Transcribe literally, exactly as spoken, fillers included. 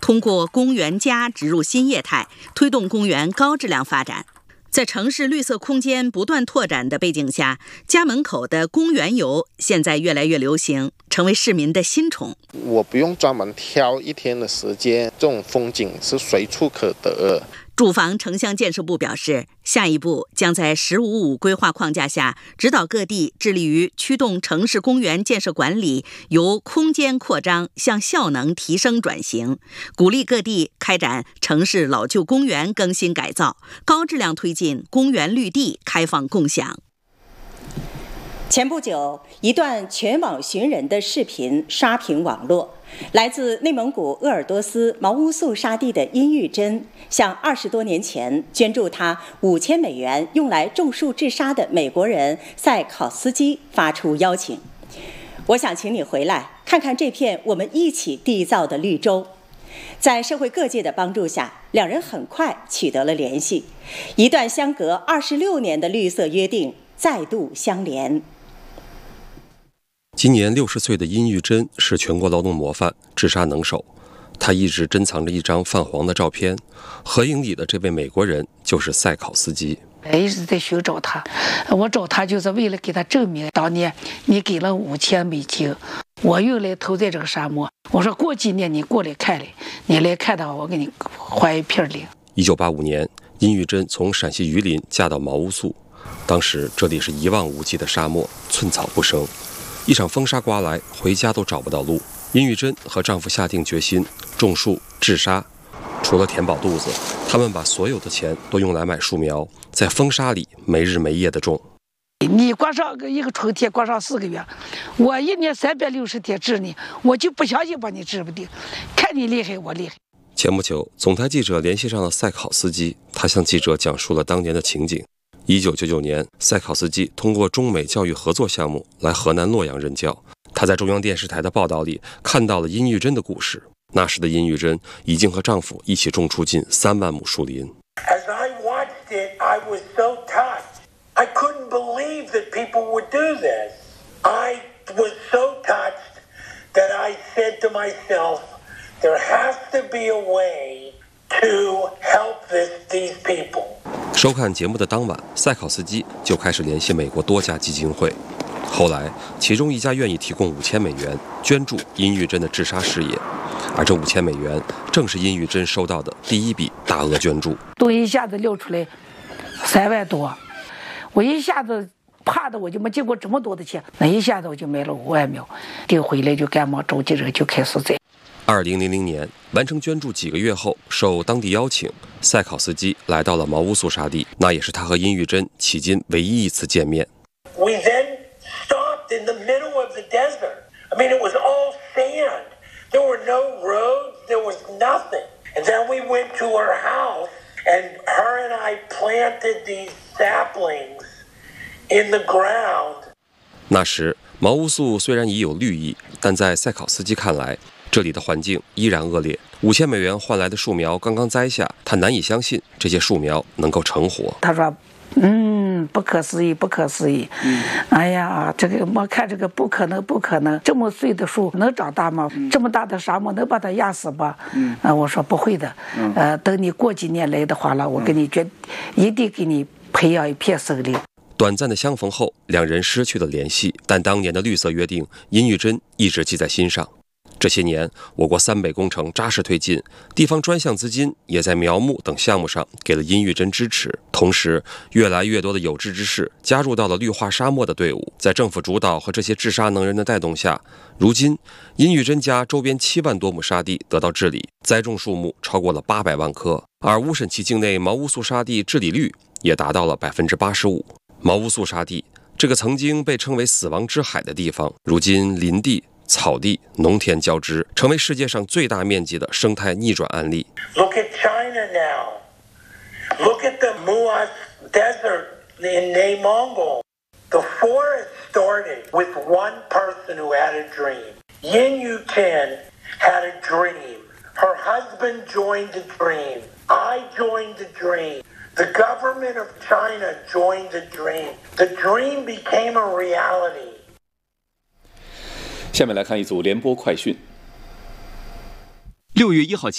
通过公园加植入新业态，推动公园高质量发展。在城市绿色空间不断拓展的背景下，家门口的公园游现在越来越流行，成为市民的新宠。 我不用专门挑一天的时间，这种风景是随处可得。 住房城乡建设部表示，下一步将在“十五五”规划框架下，指导各地致力于驱动城市公园建设管理由空间扩张向效能提升转型，鼓励各地开展城市老旧公园更新改造，高质量推进公园绿地开放共享。 前不久，一段全网寻人的视频刷屏网络。来自内蒙古鄂尔多斯毛乌素沙地的殷玉珍，向二十多年前捐助他五千美元用来种树治沙的美国人塞考斯基发出邀请。我想请你回来看看这片我们一起缔造的绿洲。在社会各界的帮助下，两人很快取得了联系，一段相隔二十六年的绿色约定再度相连。 今年六十岁的殷玉珍是全国劳动模范、治沙能手。她一直珍藏着一张泛黄的照片，合影里的这位美国人就是塞考斯基。 一直在寻找他，我找他就是为了给他证明，当年你给了五千美金，我用来投在这个沙漠。我说过几年你过来看来，你来看的话，我给你还一片林。 一九八五年，殷玉珍从陕西榆林嫁到毛乌素，当时这里是一望无际的沙漠，寸草不生。一场风沙刮来，回家都找不到路。殷玉珍和丈夫下定决心种树治沙，除了填饱肚子，他们把所有的钱都用来买树苗，在风沙里没日没夜地种。 你光上一个春天，光上四个月，我一年三百六十天治你，我就不相信把你治不定，看你厉害，我厉害。 前不久，总台记者联系上了塞考斯基，他向记者讲述了当年的情景。一九九九年，塞考斯基通过中美教育合作项目来河南洛阳任教。他在中央电视台的报道里看到了殷玉珍的故事。那时的殷玉珍已经和丈夫一起种出近三万亩树林。 As I watched it, I was so touched. I couldn't believe that people would do this. I was so touched that I said to myself, there has to be a way to help this, these people. 收看节目的当晚，塞考斯基就开始联系美国多家基金会。后来，其中一家愿意提供五千美元捐助殷玉珍的治沙事业，而这五千美元正是殷玉珍收到的第一笔大额捐助。 都一下子溜出来三万多，我一下子怕的我就没见过这么多的钱，那一下子我就买了五万苗，订回来就赶忙找记者就开始栽。 二零零零年完成捐助几个月后，受当地邀请，塞考斯基来到了毛乌素沙地，那也是他和殷玉珍迄今唯一一次见面。 We then stopped in the middle of the desert. I mean, it was all sand. There were no roads. There was nothing. And then we went to her house, and her and I planted these saplings in the ground. 那时，毛乌素虽然已有绿意，但在塞考斯基看来，这里的环境依然恶劣。五千美元换来的树苗刚刚栽下，他难以相信这些树苗能够成活。 他说：“嗯，不可思议，不可思议。嗯、哎呀，这个我看这个不可能，不可能，这么碎的树能长大吗？嗯、这么大的沙漠能把它压死吗？”嗯，啊，我说不会的。嗯、呃，等你过几年来的话了，我给你决，一定给你培养一片森林。 短暂的相逢后，两人失去了联系，但当年的绿色约定，殷玉珍一直记在心上。这些年，我国三北工程扎实推进，地方专项资金也在苗木等项目上给了殷玉珍支持。同时，越来越多的有志之士加入到了绿化沙漠的队伍。在政府主导和这些治沙能人的带动下，如今殷玉珍家周边七万多亩沙地得到治理，栽种树木超过了八百万棵，而乌审其境内毛乌素沙地治理率也达到了百分之八十五。毛乌素沙地这个曾经被称为死亡之海的地方，如今林地、草地、农田交织，成为世界上最大面积的生态逆转案例。 Look at China now. Look at the Muas Desert in内蒙古. The forest started with one person who had a dream. Yin Yuchen had a dream. Her husband joined the dream. I joined the dream. The government of China joined the dream. The dream became a reality. 下面来看一组联播快讯。 六月一号起。